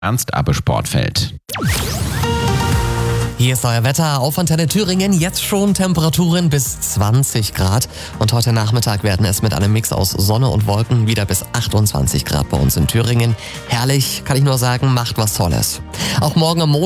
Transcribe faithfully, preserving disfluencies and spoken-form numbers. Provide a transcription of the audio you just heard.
Ernst Abbe Sportfeld. Hier ist euer Wetter auf Antenne Thüringen. Jetzt schon Temperaturen bis zwanzig Grad. Und heute Nachmittag werden es mit einem Mix aus Sonne und Wolken wieder bis achtundzwanzig Grad bei uns in Thüringen. Herrlich, kann ich nur sagen, macht was Tolles. Auch morgen am Montag